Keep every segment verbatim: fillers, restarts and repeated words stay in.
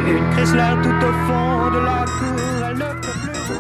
Une Chrysler tout au fond de la cour, elle ne peut plus.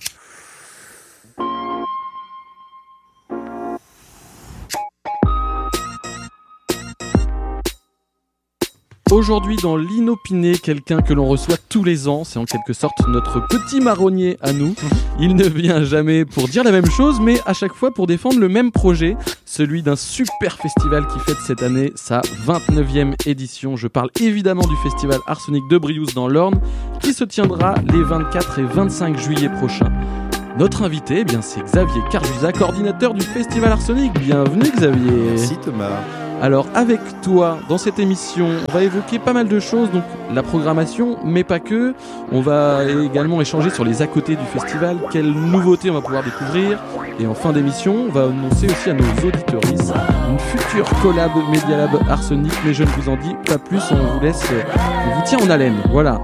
Aujourd'hui dans l'Inopiné, quelqu'un que l'on reçoit tous les ans, c'est en quelque sorte notre petit marronnier à nous. Il ne vient jamais pour dire la même chose, mais à chaque fois pour défendre le même projet, celui d'un super festival qui fête cette année sa vingt-neuvième édition. Je parle évidemment du festival Arsenic de Briouze dans l'Orne, qui se tiendra les vingt-quatre et vingt-cinq juillet prochains. Notre invité, eh bien, c'est Xavier Carjusa, coordinateur du festival Arsenic. Bienvenue Xavier. Merci Thomas. Alors avec toi, dans cette émission, on va évoquer pas mal de choses, donc la programmation, mais pas que. On va également échanger sur les à-côtés du festival, quelles nouveautés on va pouvoir découvrir. Et en fin d'émission, on va annoncer aussi à nos auditeuristes une future collab Media Lab Arsenic, mais je ne vous en dis pas plus, on vous laisse, on vous tient en haleine, voilà.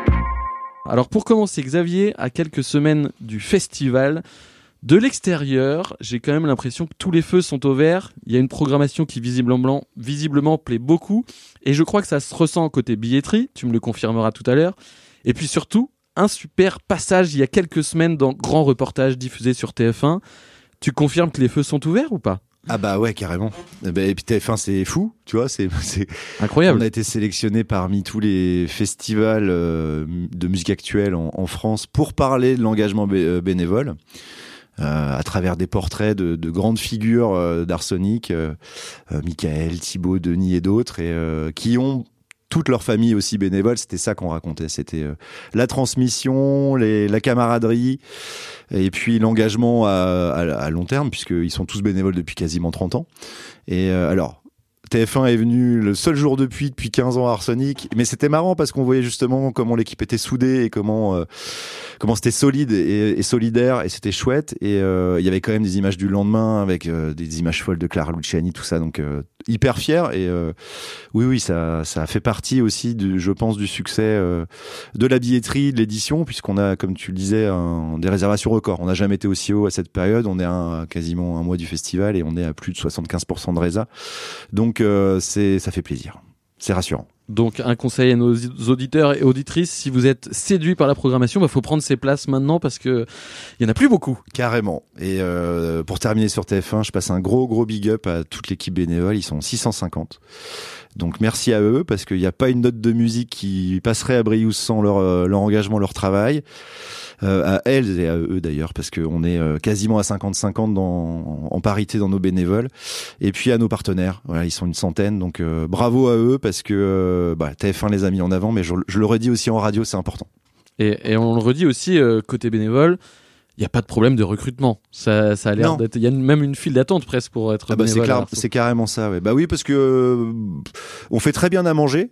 Alors pour commencer, Xavier, à quelques semaines du festival, de l'extérieur, j'ai quand même l'impression que tous les feux sont au vert. Il y a une programmation qui visiblement, visiblement plaît beaucoup. Et je crois que ça se ressent côté billetterie, tu me le confirmeras tout à l'heure. Et puis surtout, un super passage il y a quelques semaines dans Grand Reportage diffusé sur T F un. Tu confirmes que les feux sont ouverts ou pas ? Ah bah ouais, carrément. Et puis T F un, c'est fou, tu vois, c'est, c'est incroyable. On a été sélectionné parmi tous les festivals euh, de musique actuelle en, en France pour parler de l'engagement bé- bénévole. Euh, à travers des portraits de, de grandes figures euh, d'Arsenic, euh, euh, Michael, Thibaut, Denis et d'autres, et euh, qui ont toute leur famille aussi bénévole. C'était ça qu'on racontait, c'était euh, la transmission, les, la camaraderie, et puis l'engagement à, à, à long terme, puisqu'ils sont tous bénévoles depuis quasiment trente ans. Et euh, alors, T F un est venu le seul jour depuis depuis quinze ans à Arsenic, mais c'était marrant parce qu'on voyait justement comment l'équipe était soudée et comment euh, comment c'était solide et, et solidaire, et c'était chouette. Et euh, il y avait quand même des images du lendemain avec euh, des images folles de Clara Luciani, tout ça, donc euh, hyper fier. Et euh, oui oui, ça ça a fait partie aussi du, je pense, du succès euh, de la billetterie, de l'édition, puisqu'on a, comme tu le disais, un, des réservations records. On n'a jamais été aussi haut à cette période. On est à, à quasiment un mois du festival et on est à plus de soixante-quinze pour cent de résa. Donc euh, c'est, ça fait plaisir, c'est rassurant. Donc un conseil à nos auditeurs et auditrices, si vous êtes séduits par la programmation, il bah, faut prendre ses places maintenant parce qu'il n'y en a plus beaucoup. Carrément. Et euh, pour terminer sur T F un, je passe un gros gros big up à toute l'équipe bénévole, ils sont six cent cinquante. Donc merci à eux, parce qu'il n'y a pas une note de musique qui passerait à Briouze sans leur, euh, leur engagement, leur travail. Euh, à elles et à eux d'ailleurs, parce qu'on est euh, quasiment à cinquante cinquante dans, en parité dans nos bénévoles. Et puis à nos partenaires, voilà, ils sont une centaine, donc euh, bravo à eux, parce que euh, bah, T F un les a mis en avant, mais je, je le redis aussi en radio, c'est important. Et, et on le redit aussi, euh, côté bénévole, il n'y a pas de problème de recrutement. Ça, ça a l'air non. d'être. Il y a même une file d'attente presque pour être ah bah bénévole. C'est, clair, c'est carrément ça. Ouais. Bah oui, parce que euh, on fait très bien à manger.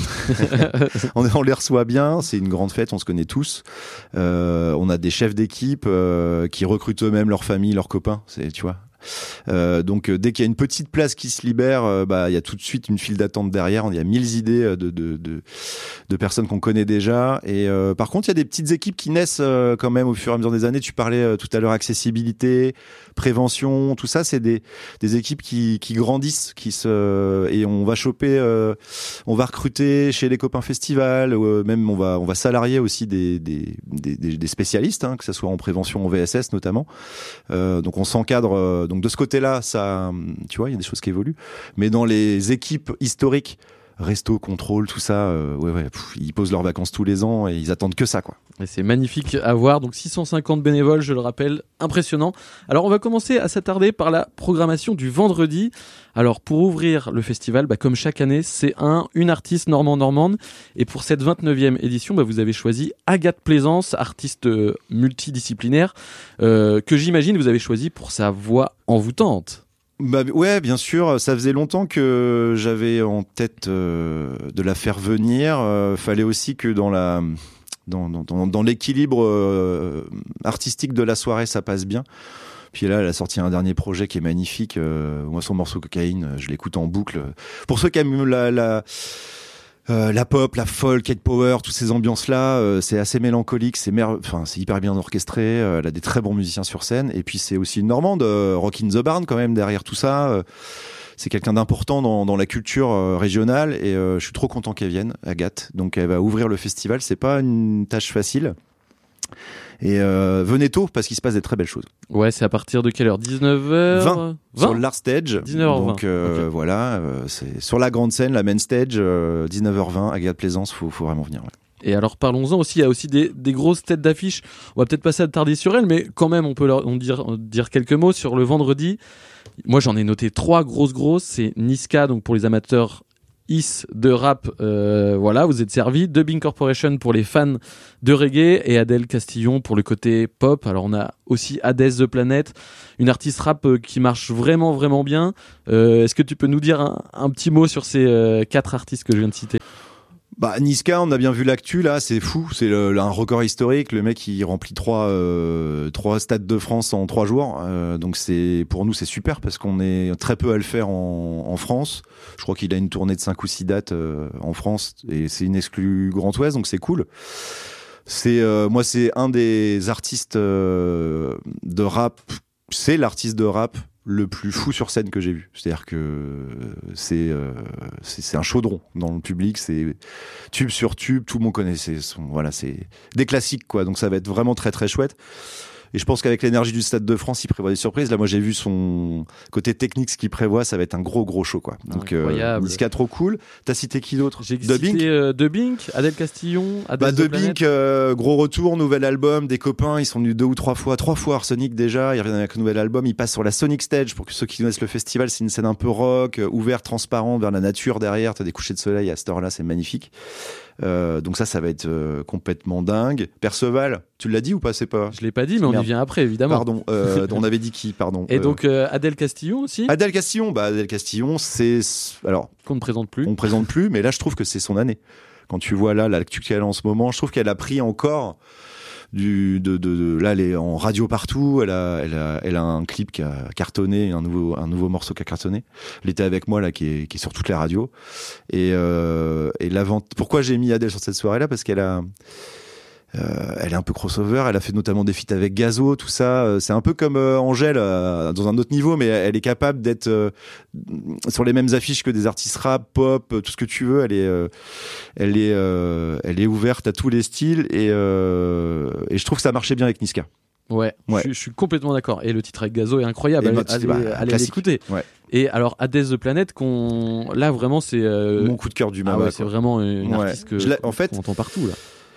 on, on les reçoit bien. C'est une grande fête. On se connaît tous. Euh, on a des chefs d'équipe euh, qui recrutent eux-mêmes leur famille, leurs copains. C'est, tu vois. Euh, donc euh, dès qu'il y a une petite place qui se libère, euh, bah il y a tout de suite une file d'attente derrière. Il y a mille idées de de de, de personnes qu'on connaît déjà. Et euh, par contre, il y a des petites équipes qui naissent euh, quand même au fur et à mesure des années. Tu parlais euh, tout à l'heure accessibilité, prévention, tout ça, c'est des des équipes qui qui grandissent, qui se et on va choper, euh, on va recruter chez les copains festivals, euh, même on va on va salarier aussi des des des, des spécialistes, hein, que ça soit en prévention, en V S S notamment. Euh, donc on s'encadre. Euh, donc de ce côté-là, ça, tu vois, il y a des choses qui évoluent. Mais dans les équipes historiques, resto, contrôle, tout ça, euh, ouais, ouais, pff, ils posent leurs vacances tous les ans et ils attendent que ça, quoi. Et c'est magnifique à voir. Donc six cent cinquante bénévoles, je le rappelle, impressionnant. Alors on va commencer à s'attarder par la programmation du vendredi. Alors pour ouvrir le festival, bah, comme chaque année, c'est un, une artiste normand-normande. Et pour cette vingt-neuvième édition, bah, vous avez choisi Agathe Plaisance, artiste euh, multidisciplinaire, euh, que j'imagine vous avez choisi pour sa voix envoûtante. Bah ouais, bien sûr. Ça faisait longtemps que j'avais en tête euh, de la faire venir. Euh, fallait aussi que dans la dans dans, dans l'équilibre euh, artistique de la soirée, ça passe bien. Puis là, elle a sorti un dernier projet qui est magnifique. Euh, moi, son morceau Cocaïne, je l'écoute en boucle. Pour ceux qui aiment la la Euh, la pop, la folk, Kate Power, toutes ces ambiances-là, euh, c'est assez mélancolique, c'est mer- enfin c'est hyper bien orchestré. Euh, elle a des très bons musiciens sur scène, et puis c'est aussi une Normande, euh, Rock in the Barn quand même derrière tout ça. Euh, c'est quelqu'un d'important dans, dans la culture euh, régionale et euh, je suis trop content qu'elle vienne, Agathe. Donc elle va ouvrir le festival, c'est pas une tâche facile. Et euh, venez tôt parce qu'il se passe des très belles choses. Ouais, c'est à partir de quelle heure? dix-neuf heures vingt sur l'Art Stage. dix-neuf heures vingt. Donc euh, okay. voilà, euh, c'est sur la grande scène, la main stage, euh, dix-neuf heures vingt, Agathe Plaisance, faut, faut vraiment venir. Ouais. Et alors parlons-en aussi, il y a aussi des, des grosses têtes d'affiche. On va peut-être passer à tarder sur elles, mais quand même on peut leur on dire, dire quelques mots sur le vendredi. Moi j'en ai noté trois grosses grosses. C'est Niska, donc pour les amateurs Is de rap, euh, voilà, vous êtes servis. Dubbing Corporation pour les fans de reggae et Adèle Castillon pour le côté pop. Alors on a aussi Hades The Planet, une artiste rap euh, qui marche vraiment vraiment bien. Euh, est-ce que tu peux nous dire un, un petit mot sur ces euh, quatre artistes que je viens de citer? Bah Niska, on a bien vu l'actu là, c'est fou, c'est le, le, un record historique. Le mec il remplit trois euh, trois stades de France en trois jours, euh, donc c'est pour nous c'est super parce qu'on est très peu à le faire en, en France. Je crois qu'il a une tournée de cinq ou six dates euh, en France et c'est une exclue Grand Ouest, donc c'est cool. C'est euh, moi c'est un des artistes euh, de rap, c'est l'artiste de rap le plus fou sur scène que j'ai vu. C'est-à-dire que c'est, euh, c'est c'est un chaudron dans le public, c'est tube sur tube, tout le monde connaît. C'est, son, voilà, c'est des classiques quoi. Donc ça va être vraiment très très chouette. Et je pense qu'avec l'énergie du Stade de France, il prévoit des surprises. Là, moi, j'ai vu son côté technique, ce qu'il prévoit, ça va être un gros, gros show, quoi. Donc, euh, Niska, trop cool. T'as cité qui d'autre? J'ai cité euh, Dubbing, Adèle Castillon, Adèle bah, Dubbing, euh, gros retour, nouvel album, des copains, ils sont venus deux ou trois fois, trois fois Arsenic déjà, ils reviennent avec un nouvel album, ils passent sur la Sonic Stage, pour que ceux qui connaissent le festival, c'est une scène un peu rock, euh, ouverte, transparente, vers la nature derrière, t'as des couchers de soleil à cette heure-là, c'est magnifique. Euh, donc ça, ça va être euh, complètement dingue. Perceval, tu l'as dit ou pas? C'est pas. Je l'ai pas dit, mais Merde. On y vient après, évidemment. Pardon, euh, on avait dit qui? Pardon. Et euh... donc euh, Adèle Castillon aussi. Adèle Castillon, bah Adèle Castillon, c'est alors qu'on ne présente plus. On ne présente plus, mais là, je trouve que c'est son année. Quand tu vois là l'actu qu'elle a en ce moment, je trouve qu'elle a pris encore. Du, de, de, de, là, elle est en radio partout. Elle a, elle a, elle a un clip qui a cartonné, un nouveau, un nouveau morceau qui a cartonné. Elle était avec moi là, qui est, qui est sur toutes les radios. Et, euh, et l'avant. Pourquoi j'ai mis Adèle sur cette soirée-là? Parce qu'elle a, euh, elle est un peu crossover. Elle a fait notamment des feats avec Gazo, tout ça. C'est un peu comme euh, Angèle euh, dans un autre niveau, mais elle est capable d'être euh, sur les mêmes affiches que des artistes rap, pop, tout ce que tu veux. Elle est, euh, elle est, euh, elle est ouverte à tous les styles et, euh, et je trouve que ça marchait bien avec Niska. Ouais, ouais. Je, je suis complètement d'accord. Et le titre avec Gazo est incroyable. Allez, allez, bah, allez l'écouter. Ouais. Et alors, Hades The Planet, qu'on... là vraiment c'est euh... mon coup de cœur du moment. Ah ouais, c'est vraiment une ouais. artiste que en fait, on entend partout là.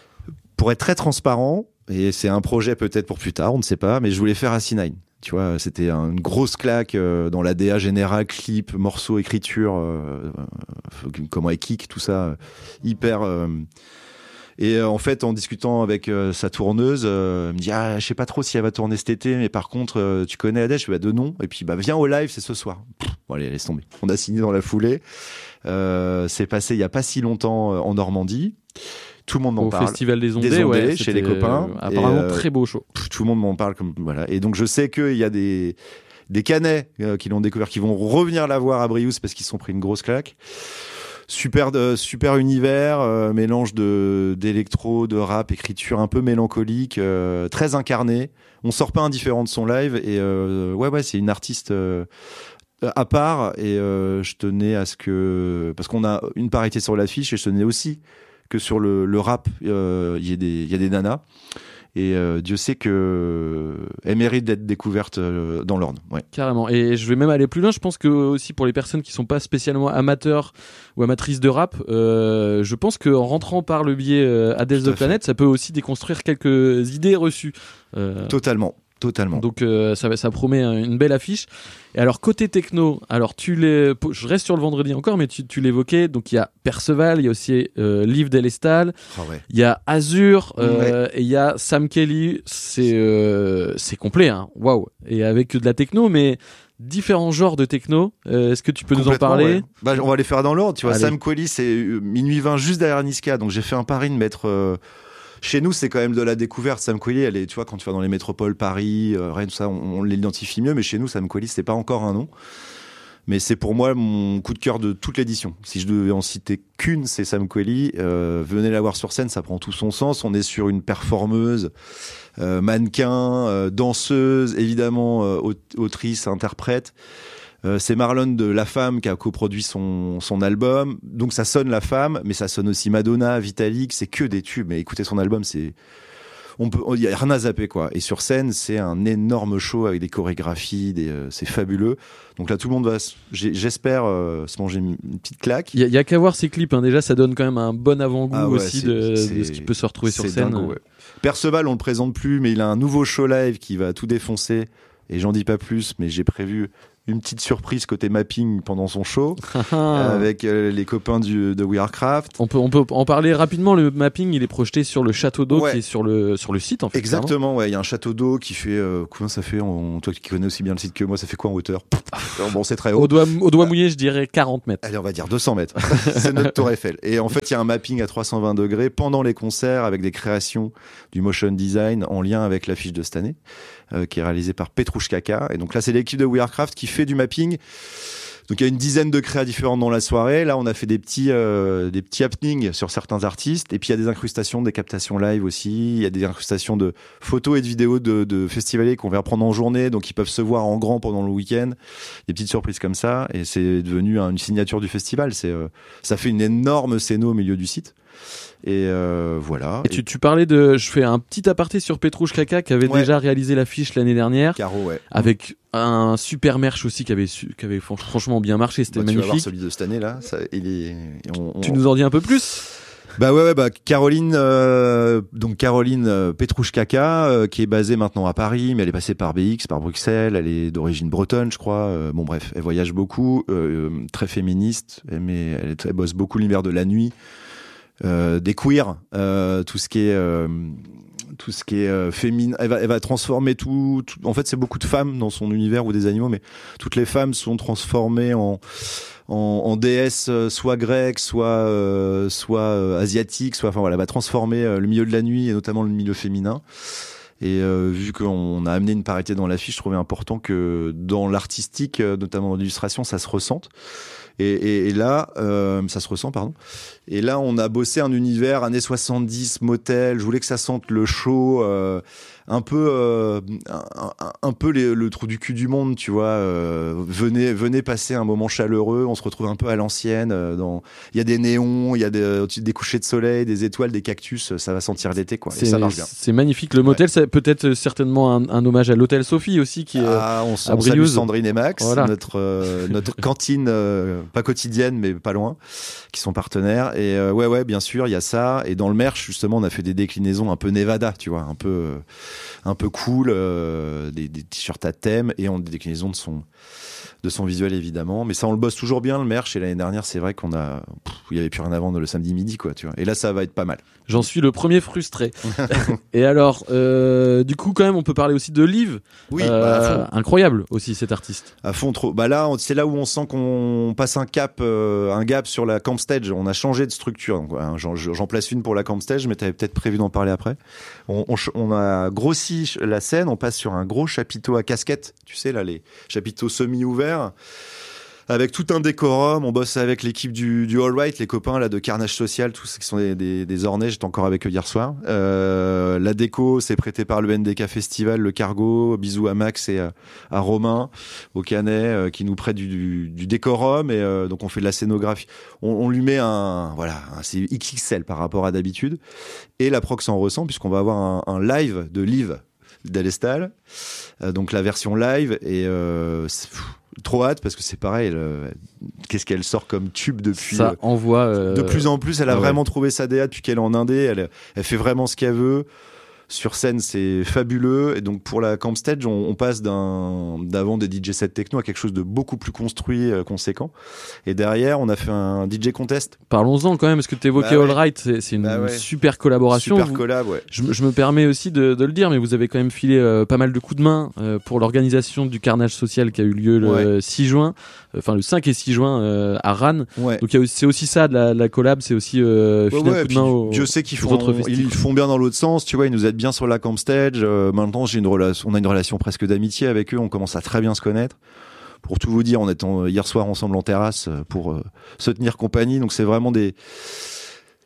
Pour être très transparent, et c'est un projet peut-être pour plus tard, on ne sait pas, mais je voulais faire Asinine nine. Tu vois, c'était une grosse claque euh, dans l'A D A général, clip, morceau, écriture, euh, euh, comment elle kick, tout ça, euh, hyper. Euh... Et euh, en fait, en discutant avec euh, sa tourneuse, euh, elle me dit ah, je sais pas trop si elle va tourner cet été, mais par contre, euh, tu connais Adèle? Je fais bah, de nom. Et puis bah viens au live, c'est ce soir. Pff, bon allez, laisse tomber. On a signé dans la foulée. Euh, c'est passé il y a pas si longtemps euh, en Normandie. Tout le monde m'en au parle. Au Festival des Ondées, des Ondées ouais, chez les copains. Euh, apparemment et, euh, très beau show. Pff, tout le monde m'en parle comme voilà. Et donc je sais qu'il y a des des Canets euh, qui l'ont découvert, qui vont revenir la voir à Briouze parce qu'ils se sont pris une grosse claque. Super de super univers, euh, mélange de d'électro, de rap, écriture un peu mélancolique, euh, très incarné. On sort pas indifférent de son live et euh, ouais ouais c'est une artiste. Euh, à part et euh, je tenais à ce que parce qu'on a une parité sur l'affiche et je tenais aussi que sur le, le rap, il euh, y, y a des nanas. Et euh, Dieu sait qu'elle mérite d'être découverte euh, dans l'Orne. Ouais. Carrément. Et je vais même aller plus loin. Je pense que aussi pour les personnes qui sont pas spécialement amateurs ou amatrices de rap, euh, je pense qu'en rentrant par le biais euh, Hades The Planet, ça peut aussi déconstruire quelques idées reçues. Euh... Totalement. Totalement. Donc euh, ça, ça promet une belle affiche. Et alors côté techno, alors tu les, je reste sur le vendredi encore, mais tu, tu l'évoquais. Donc il y a Perceval, il y a aussi euh, Liv Delestal, oh ouais. il y a Azur euh, ouais. et il y a Sam Kelly. C'est euh, c'est complet, hein. Waouh. Et avec de la techno, mais différents genres de techno. Euh, est-ce que tu peux nous en parler? Ouais. Bah, on va les faire dans l'ordre. Tu vois, Allez. Sam Kelly, c'est minuit vingt juste derrière Niska. Donc j'ai fait un pari de mettre. Euh... Chez nous, c'est quand même de la découverte. Sam Kelly, elle est, tu vois, quand tu vas dans les métropoles, Paris, euh, Rennes, tout ça, on, on l'identifie mieux. Mais chez nous, Sam Kelly, c'est pas encore un nom. Mais c'est pour moi mon coup de cœur de toute l'édition. Si je devais en citer qu'une, c'est Sam Kelly. Euh, venez la voir sur scène, ça prend tout son sens. On est sur une performeuse, euh, mannequin, euh, danseuse, évidemment, euh, autrice, interprète. Euh, c'est Marlon de La Femme qui a coproduit son, son album. Donc ça sonne La Femme, mais ça sonne aussi Madonna, Vitalik, c'est que des tubes. Mais écoutez son album, c'est... On peut, il y a rien à zapper, quoi. Et sur scène, c'est un énorme show avec des chorégraphies, des, euh, c'est fabuleux. Donc là, tout le monde va, j'espère, euh, se manger une, une petite claque. Il y, y a qu'à voir ces clips, hein. Déjà, ça donne quand même un bon avant-goût ah ouais, aussi de, de ce qui peut se retrouver sur scène. Dingo, ouais. Perceval, on le présente plus, mais il a un nouveau show live qui va tout défoncer. Et j'en dis pas plus, mais j'ai prévu une petite surprise côté mapping pendant son show avec euh, les copains du, de We Are Craft. On peut, on peut en parler rapidement. Le mapping, il est projeté sur le château d'eau ouais. qui est sur le, sur le site, en fait. Exactement, ouais. Il y a un château d'eau qui fait, euh, combien ça fait en, toi qui connais aussi bien le site que moi, ça fait quoi en hauteur? Bon, c'est très haut. Au doigt, au doigt mouillé, je dirais quarante mètres. Allez, on va dire deux cents mètres. C'est notre tour Eiffel. Et en fait, il y a un mapping à trois cent vingt degrés pendant les concerts avec des créations du motion design en lien avec l'affiche de cette année, euh, qui est réalisée par Petrouchkaka. Et donc là, c'est l'équipe de We Are Craft qui fait du mapping. Donc il y a une dizaine de créas différentes dans la soirée. Là, on a fait des petits, euh, des petits happenings sur certains artistes. Et puis il y a des incrustations, des captations live aussi. Il y a des incrustations de photos et de vidéos de, de festivaliers qu'on va prendre en journée, donc ils peuvent se voir en grand pendant le week-end. Des petites surprises comme ça. Et c'est devenu une signature du festival. C'est, euh, ça fait une énorme scéno au milieu du site. Et euh, voilà. Et tu, tu parlais de, je fais un petit aparté sur Petrouchkaka qui avait ouais. déjà réalisé l'affiche l'année dernière. Caro, ouais. Avec un super merch aussi qui avait, su, qui avait franchement bien marché. C'était bah, magnifique. Tu vas voir celui de cette année là. Ça, il est, on, on... Tu nous en dis un peu plus? Bah ouais, ouais bah Caroline, euh, donc Caroline euh, Petrouchkaka, euh, qui est basée maintenant à Paris, mais elle est passée par B X, par Bruxelles. Elle est d'origine bretonne, je crois. Euh, bon bref, elle voyage beaucoup, euh, très féministe, mais elle, elle bosse beaucoup l'univers de la nuit. Euh, des queers, euh, tout ce qui est euh, tout ce qui est euh, féminin, elle va, elle va transformer tout, tout. En fait, c'est beaucoup de femmes dans son univers ou des animaux, mais toutes les femmes sont transformées en en, en déesses, soit grecques, soit euh, soit euh, asiatiques, soit. Enfin voilà, elle va transformer euh, le milieu de la nuit et notamment le milieu féminin. Et euh, vu qu'on a amené une parité dans l'affiche, je trouvais important que dans l'artistique, notamment dans l'illustration, ça se ressente. Et, et, et là, euh, ça se ressent, pardon. Et là, on a bossé un univers années soixante-dix, motel. Je voulais que ça sente le chaud, euh, un peu, euh, un, un, un peu les, le trou du cul du monde, tu vois. Euh, venez, venez passer un moment chaleureux. On se retrouve un peu à l'ancienne. Euh, dans, il y a des néons, il y a des, des couchers de soleil, des étoiles, des cactus. Ça va sentir l'été, quoi. Et ça marche bien. C'est magnifique. Le motel, ouais. C'est peut-être certainement un, un hommage à l'hôtel Sophie aussi, qui est ah, on, à on salue Sandrine et Max, voilà. notre euh, notre cantine. Euh, pas quotidienne mais pas loin, qui sont partenaires. Et euh, ouais ouais bien sûr il y a ça. Et dans le merch justement on a fait des déclinaisons un peu Nevada, tu vois, un peu euh, un peu cool, euh, des, des t-shirts à thème et on des déclinaisons de son de son visuel évidemment. Mais ça on le bosse toujours bien le merch. Et l'année dernière c'est vrai qu'on a pff, il y avait plus rien à vendre le samedi midi quoi, tu vois. Et là ça va être pas mal. J'en suis le premier frustré. Et alors euh, du coup quand même on peut parler aussi de Liv. Oui, euh, bah, à fond. Incroyable aussi cet artiste. À fond trop. Bah là on, c'est là où on sent qu'on passe un cap, euh, un gap sur la camp stage. On a changé de structure. Donc, hein, j'en, j'en place une pour la camp stage, mais t'avais peut-être prévu d'en parler après. On, on, on a grossi la scène. On passe sur un gros chapiteau à casquette. Tu sais là, les chapiteaux semi-ouverts. Avec tout un décorum, on bosse avec l'équipe du, du All Right, les copains là de Carnage Social, tous ceux qui sont des, des, des Ornais, j'étais encore avec eux hier soir. Euh, la déco, c'est prêté par le N D K Festival, le Cargo. Bisous à Max et à, à Romain, au Canet, euh, qui nous prête du, du, du décorum. Et euh, donc on fait de la scénographie. On, on lui met un, voilà, un, c'est X X L par rapport à d'habitude. Et la proc s'en ressent puisqu'on va avoir un, un live de Liv d'Alestal, euh, donc la version live et euh, trop hâte parce que c'est pareil, elle, qu'est-ce qu'elle sort comme tube depuis ça envoie euh... de plus en plus, elle a ah ouais. vraiment trouvé sa D A depuis qu'elle est en indé, elle, elle fait vraiment ce qu'elle veut. Sur scène, c'est fabuleux. Et donc, pour la camp stage, on, on passe d'un, d'avant des D J sets techno à quelque chose de beaucoup plus construit, euh, conséquent. Et derrière, on a fait un D J contest. Parlons-en quand même, parce que tu évoquais bah ouais. All Right, c'est, c'est une bah ouais. super collaboration. Super vous, collab, ouais. Je, je me permets aussi de, de le dire, mais vous avez quand même filé euh, pas mal de coups de main euh, pour l'organisation du Carnage Social qui a eu lieu le ouais. six juin, enfin le cinq et six juin euh, à Rannes. Ouais. Donc, y a, c'est aussi ça, de la, la collab, c'est aussi euh, filer ouais, un coup de main aux, Dieu sait qu'ils aux font, autres festivals. Ils font bien dans l'autre sens, tu vois, ils nous aident bien sur la camp stage. Euh, maintenant, j'ai une relation, on a une relation presque d'amitié avec eux. On commence à très bien se connaître. Pour tout vous dire, on était hier soir ensemble en terrasse pour euh, se tenir compagnie. Donc, c'est vraiment des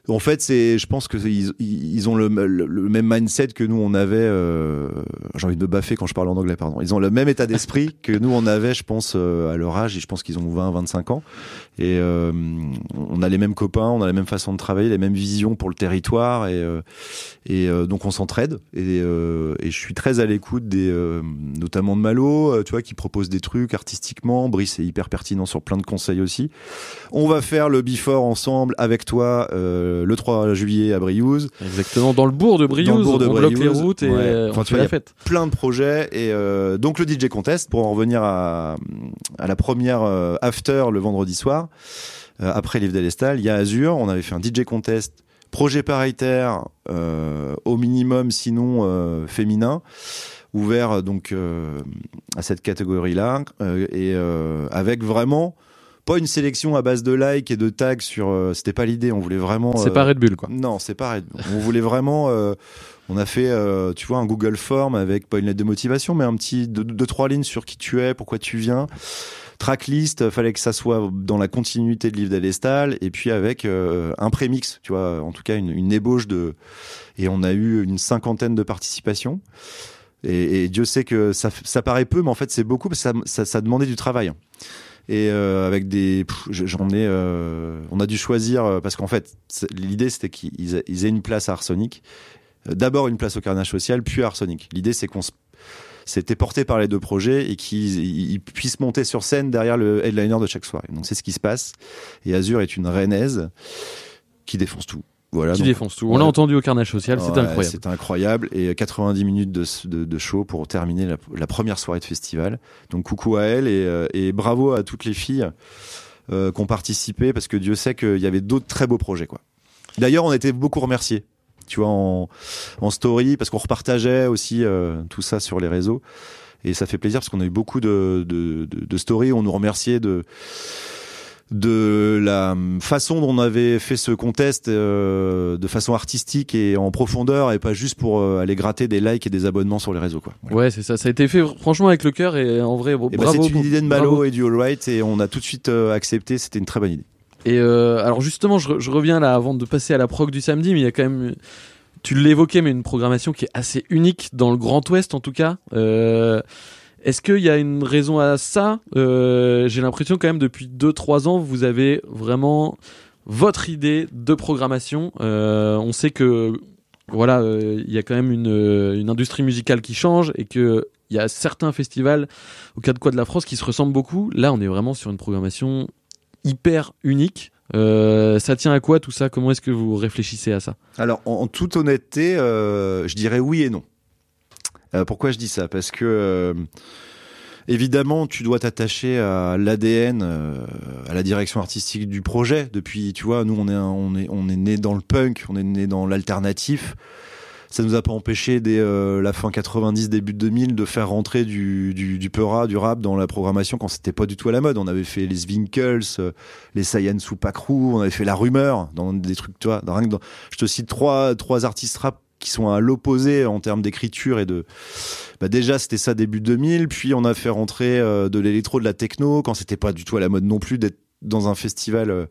En fait, c'est, je pense que ils, ils ont le, le, le même mindset que nous on avait. Euh, j'ai envie de me baffer quand je parle en anglais, pardon. Ils ont le même état d'esprit que nous on avait, je pense, euh, à leur âge. Et je pense qu'ils ont vingt, vingt-cinq ans. Et euh, on a les mêmes copains, on a la même façon de travailler, les mêmes visions pour le territoire. Et, euh, et euh, donc on s'entraide. Et, euh, et je suis très à l'écoute des, euh, notamment de Malo, euh, tu vois, qui propose des trucs artistiquement. Brice est hyper pertinent sur plein de conseils aussi. On va faire le Before ensemble avec toi. Euh, le trois juillet à Briouze. Exactement, dans le bourg de Briouze, dans le bourg de on Briouze. bloque les routes et ouais. on fait la fête. Plein de projets et euh, donc le D J Contest pour en revenir à, à la première euh, after le vendredi soir euh, après Live d'Alestal, il y a Azur, on avait fait un D J Contest projet paritaire euh, au minimum sinon euh, féminin ouvert donc euh, à cette catégorie-là euh, et euh, avec vraiment pas une sélection à base de likes et de tags sur. Euh, c'était pas l'idée. On voulait vraiment. C'est euh, pas Red Bull, quoi. Non, c'est pas Red Bull. On voulait vraiment. Euh, on a fait, euh, tu vois, un Google Form avec pas une lettre de motivation, mais un petit deux, deux trois lignes sur qui tu es, pourquoi tu viens. Tracklist, fallait que ça soit dans la continuité de Live d'Alestal, et puis avec euh, un prémix, tu vois, en tout cas une, une ébauche de. Et on a eu une cinquantaine de participations. Et, et Dieu sait que ça, ça paraît peu, mais en fait c'est beaucoup parce que ça, ça, ça demandait du travail. Et euh, avec des pff, j'en ai euh, on a dû choisir parce qu'en fait l'idée c'était qu'ils ils aient une place à Arsonic, d'abord une place au Carnage Social puis à Arsonic. L'idée c'est qu'on se, c'était porté par les deux projets et qu'ils ils puissent monter sur scène derrière le headliner de chaque soirée. Donc c'est ce qui se passe et Azur est une rennaise qui défonce tout. Voilà, qui donc, défonce tout. On ouais. l'a entendu au Carnage Social, ouais, c'est incroyable. C'est incroyable. Et quatre-vingt-dix minutes de, de, de show pour terminer la, la première soirée de festival. Donc coucou à elle et, et bravo à toutes les filles euh, qui ont participé parce que Dieu sait qu'il y avait d'autres très beaux projets, quoi. D'ailleurs, on a été beaucoup remerciés, tu vois, en, en story parce qu'on repartageait aussi euh, tout ça sur les réseaux. Et ça fait plaisir parce qu'on a eu beaucoup de, de, de, de stories. On nous remerciait de... de la façon dont on avait fait ce contest euh, de façon artistique et en profondeur et pas juste pour euh, aller gratter des likes et des abonnements sur les réseaux, quoi. Voilà. Ouais, c'est ça, ça a été fait franchement avec le cœur et en vrai bravo. Et bah, c'est une idée de Malo bravo. et du All Right et on a tout de suite euh, accepté, c'était une très bonne idée. Et euh, alors justement, je, je reviens là avant de passer à la prog du samedi, mais il y a quand même, tu l'évoquais, mais une programmation qui est assez unique dans le Grand Ouest en tout cas. Euh, Est-ce qu'il y a une raison à ça ? euh, J'ai l'impression quand même depuis deux trois ans, vous avez vraiment votre idée de programmation. Euh, on sait que voilà, il euh, y a quand même une, une industrie musicale qui change et qu'il y a certains festivals aux quatre coins de la France qui se ressemblent beaucoup. Là, on est vraiment sur une programmation hyper unique. Euh, ça tient à quoi tout ça ? Comment est-ce que vous réfléchissez à ça ? Alors, en, en toute honnêteté, euh, je dirais oui et non. Euh, pourquoi je dis ça ? Parce que euh, évidemment, tu dois t'attacher à l'A D N, euh, à la direction artistique du projet. Depuis, tu vois, nous on est on est on est né dans le punk, on est né dans l'alternatif. Ça nous a pas empêché dès euh, la fin quatre-vingt-dix, début deux mille, de faire rentrer du du du peura, du rap dans la programmation quand c'était pas du tout à la mode. On avait fait les Zwinkels, euh, les Science ou Pacrou, on avait fait la Rumeur dans des trucs, tu vois. Dans, rien que dans, je te cite trois trois artistes rap qui sont à l'opposé en termes d'écriture et de bah déjà c'était ça début deux mille, puis on a fait rentrer euh, de l'électro, de la techno quand c'était pas du tout à la mode non plus d'être dans un festival euh,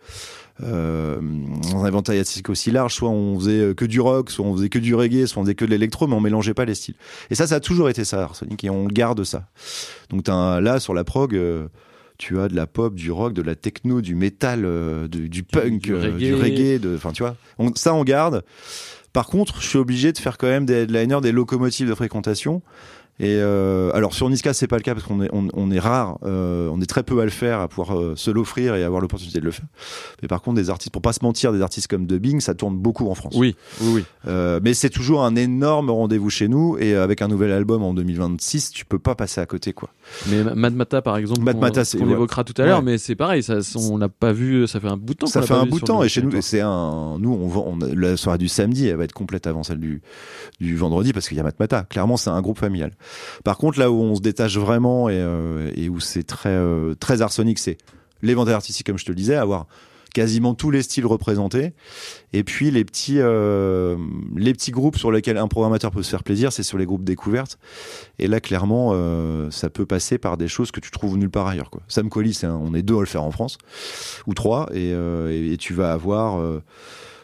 euh, dans un éventail artistique aussi large, soit on faisait que du rock, soit on faisait que du reggae, soit on faisait que de l'électro, mais on mélangeait pas les styles. Et ça ça a toujours été ça Arsonic et on garde ça. Donc t'as un, là sur la prog euh, tu as de la pop, du rock, de la techno, du métal, euh, de, du punk, du, du euh, reggae, du reggae de, enfin tu vois, on, ça on garde. Par contre, je suis obligé de faire quand même des headliners, des locomotives de fréquentation. Et euh, alors sur Niska, c'est pas le cas parce qu'on est on, on est rare, euh, on est très peu à le faire, à pouvoir euh, se l'offrir et avoir l'opportunité de le faire. Mais par contre, des artistes, pour pas se mentir, des artistes comme Dubbing, ça tourne beaucoup en France. Oui, oui, oui. Euh, mais c'est toujours un énorme rendez-vous chez nous et avec un nouvel album en deux mille vingt-six, tu peux pas passer à côté, quoi. Mais Mad Mata par exemple, Mad qu'on, Mata, c'est, qu'on ouais. évoquera tout à l'heure, ouais. mais c'est pareil, ça, on l'a pas vu, ça fait un bout de temps. Ça qu'on fait l'a pas un vu bout de sur temps le et chez nous, territoire. c'est un, nous on vend, on, la soirée du samedi, elle va être complète avant celle du du vendredi parce qu'il y a Mad Mata. Clairement, c'est un groupe familial. Par contre, là où on se détache vraiment et, euh, et où c'est très euh, très Arsonic, c'est l'éventail artistique, comme je te le disais, avoir quasiment tous les styles représentés, et puis les petits euh, les petits groupes sur lesquels un programmateur peut se faire plaisir, c'est sur les groupes découvertes. Et là, clairement, euh, ça peut passer par des choses que tu trouves nulle part ailleurs, quoi. Sam Collie, c'est un, on est deux à le faire en France, ou trois, et, euh, et, et tu vas avoir euh,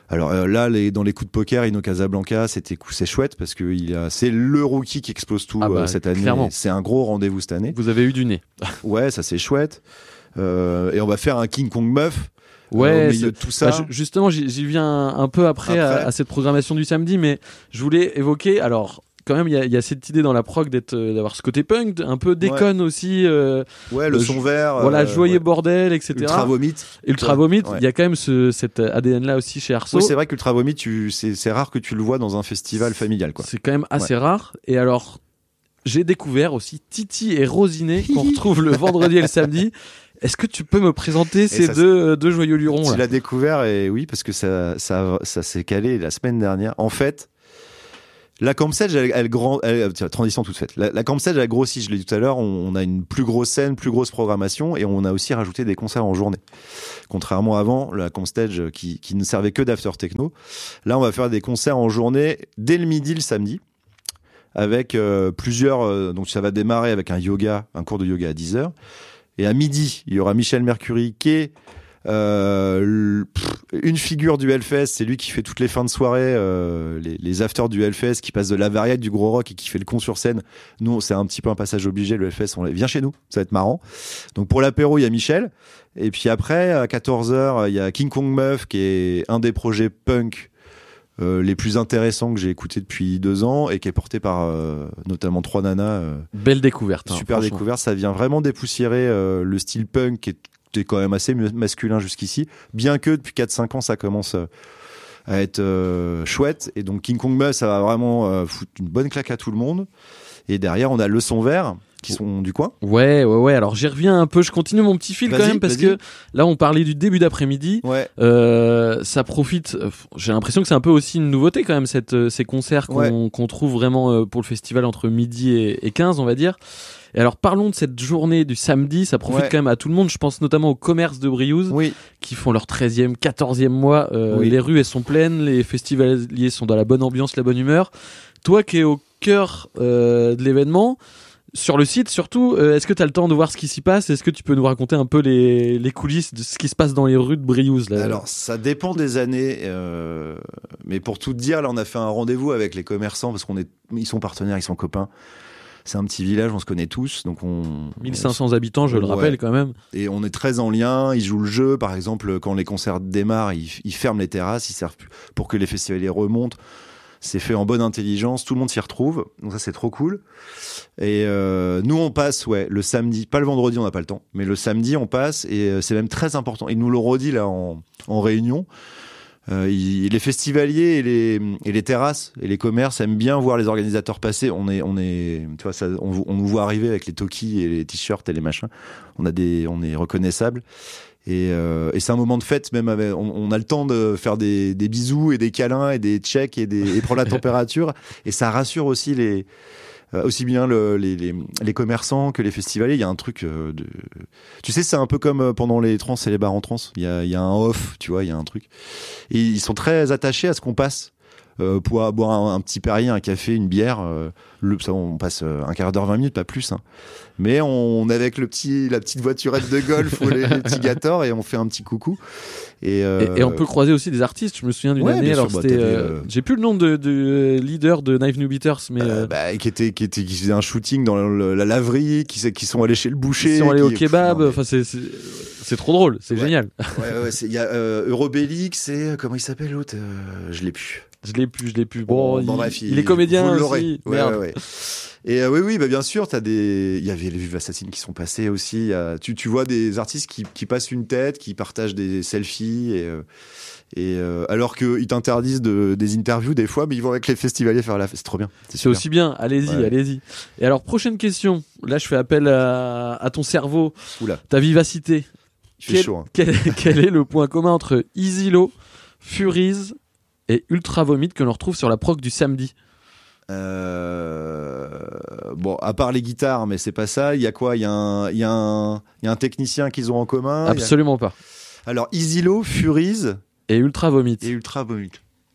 Alors euh, là, les, dans les coups de poker, Ino Casablanca, c'était c'est chouette parce que il a, c'est le rookie qui explose tout Ah bah, euh, cette année. clairement. C'est un gros rendez-vous cette année. Vous avez eu du nez. Ouais, ça c'est chouette. Euh, et on va faire un King Kong Meuf. Ouais, euh, au milieu c'est- de tout ça. Bah, ju- justement, j'y, j'y viens un peu après, Après. À, à cette programmation du samedi, mais je voulais évoquer. Alors, quand même, il y, a- il y a cette idée dans la prog d'être, euh, d'avoir ce côté punk, un peu déconne aussi. euh, Ouais, le euh, son jo- vert. voilà, euh, joyeux ouais. bordel, et cetera. Ultra Vomit. Ultra Ouais. Vomit, il Ouais. y a quand même ce, cet A D N-là aussi chez Arso. Oui, c'est vrai qu'Ultra Vomit, tu, c'est, c'est rare que tu le vois dans un festival familial, quoi. C'est quand même assez rare. Et alors, j'ai découvert aussi Titi et Rosiné qu'on retrouve le vendredi et le samedi. Est-ce que tu peux me présenter ces ça, deux, euh, deux joyeux lurons Tu là l'as découvert et oui, parce que ça, ça, ça s'est calé la semaine dernière. En fait, la Campstage, elle, elle grand, elle, tiens, transition toute faite. La, la Campstage, elle grossit, je l'ai dit tout à l'heure, on, on a une plus grosse scène, plus grosse programmation et on a aussi rajouté des concerts en journée. Contrairement à avant, la Campstage qui, qui ne servait que d'after techno. Là, on va faire des concerts en journée dès le midi le samedi. Avec euh, plusieurs, euh, donc ça va démarrer avec un yoga, un cours de yoga à dix heures. Et à midi, il y aura Michel Mercury qui est euh, le- pff, une figure du Hellfest. C'est lui qui fait toutes les fins de soirée, euh, les, les afters du Hellfest, qui passe de la variette du gros rock et qui fait le con sur scène. Nous, c'est un petit peu un passage obligé. Le Hellfest, on vient chez nous, ça va être marrant. Donc pour l'apéro, il y a Michel. Et puis après, à quatorze heures, il y a King Kong Meuf, qui est un des projets punk euh, les plus intéressants que j'ai écoutés depuis deux ans et qui est porté par euh, notamment trois nanas. euh, Belle découverte. hein, Super franchement. découverte, ça vient vraiment dépoussiérer euh, le style punk qui était quand même assez mu- masculin jusqu'ici, bien que depuis quatre cinq ans ça commence euh, à être euh, chouette. Et donc King Kong Meuf, ça va vraiment euh, foutre une bonne claque à tout le monde. Et derrière, on a Le Son Vert qui sont du coin. Ouais, ouais, ouais. Alors j'y reviens un peu. Je continue mon petit fil quand Vas-y, même parce vas-y. que là, on parlait du début d'après-midi. Ouais. Euh, ça profite. euh, J'ai l'impression que c'est un peu aussi une nouveauté quand même cette, euh, ces concerts qu'on qu'on trouve vraiment euh, pour le festival entre midi et, et quinze, on va dire. Et alors parlons de cette journée du samedi. Ça profite Ouais. quand même à tout le monde. Je pense notamment aux commerces de Briouze Oui. qui font leur treizième, quatorzième mois. Euh, Oui. Les rues elles sont pleines, les festivaliers sont dans la bonne ambiance, la bonne humeur. Toi qui es au cœur euh, de l'événement. Sur le site, surtout, euh, est-ce que tu as le temps de voir ce qui s'y passe ? Est-ce que tu peux nous raconter un peu les, les coulisses de ce qui se passe dans les rues de Briouze là ? Alors, ça dépend des années, euh, mais pour tout te dire, là, on a fait un rendez-vous avec les commerçants parce qu'on est, ils sont partenaires, ils sont copains. C'est un petit village, on se connaît tous, donc on. mille cinq cents habitants, je le Ouais. rappelle quand même. Et on est très en lien. Ils jouent le jeu, par exemple, quand les concerts démarrent, ils, ils ferment les terrasses, ils servent pour que les festivaliers remontent. C'est fait en bonne intelligence, tout le monde s'y retrouve, donc ça c'est trop cool. Et euh, nous on passe, ouais, le samedi, pas le vendredi, on n'a pas le temps, mais le samedi on passe et euh, c'est même très important. Ils nous l'ont redit là en, en réunion. Euh, ils- les festivaliers et les, et les terrasses et les commerces aiment bien voir les organisateurs passer. On est, on est, tu vois, ça, on, on nous voit arriver avec les tokis et les t-shirts et les machins. On a des, on est reconnaissable. Et, euh, et c'est un moment de fête, même avec, on, on a le temps de faire des, des bisous et des câlins et des checks et, des, et prendre la température. Et ça rassure aussi les, euh, aussi bien le, les, les, les commerçants que les festivaliers. Il y a un truc euh, de, tu sais, c'est un peu comme euh, pendant les trans et les bars en trans. Il y a, il y a un off, tu vois, il y a un truc. Et ils sont très attachés à ce qu'on passe. Euh, pour boire un, un petit Perrier, un café, une bière, euh, le, ça, on passe euh, un quart d'heure, vingt minutes, pas plus. Hein. Mais on, on est avec le petit, la petite voiturette de golf ou les, les petits Gator et on fait un petit coucou. Et, euh, Et, et on peut croiser aussi des artistes. Je me souviens d'une ouais, année, bien alors sûr, bah, c'était, t'avais, euh, euh, j'ai plus le nom de, de leader de Knife New Beaters, mais euh, euh, bah, qui était, qui était, qui faisait un shooting dans le- la laverie, qui, qui sont allés chez le boucher, ils sont allés au qui- kebab. Non, mais- Enfin, c'est, c'est, c'est trop drôle, c'est Ouais. génial. ouais, ouais, c'est- il y a euh, Eurobélix, c'est comment il s'appelle l'autre euh, Je l'ai plus. Je l'ai plus, je l'ai plus. Bon, Bon, il, bref, il est comédien vous l'aurez. aussi. Ouais, Merde. ouais, ouais. Et euh, oui, oui, bah bien sûr, t'as des, il y avait les Vives Assassines qui sont passés aussi. Il y a- Tu, tu vois des artistes qui, qui passent une tête, qui partagent des selfies et, euh, et euh, alors qu'ils t'interdisent de, des interviews des fois, mais ils vont avec les festivaliers faire la fête. C'est trop bien. C'est super. aussi bien. Allez-y, Ouais. allez-y. Et alors, prochaine question. Là, je fais appel à, à ton cerveau, Oula, ta vivacité. il fait Quel, chaud. Hein. quel, quel est le point commun entre Easy Low, Furies et Ultra Vomit que l'on retrouve sur la prog du samedi ? Euh... Bon, à part les guitares, mais c'est pas ça. Il y a quoi Il y a un, il y a un, il y a un technicien qu'ils ont en commun. Il y a- Absolument pas. Alors, Easy Low, Furies Et Ultra Vomit. et Ultra Vomit.